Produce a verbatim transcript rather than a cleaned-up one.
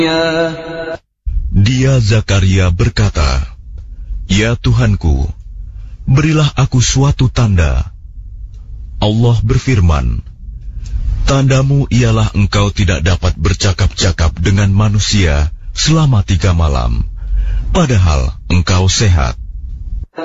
Dia Zakaria berkata, "Ya Tuhanku, berilah aku suatu tanda." Allah berfirman, "Tandamu ialah engkau tidak dapat bercakap-cakap dengan manusia selama tiga malam, padahal engkau sehat."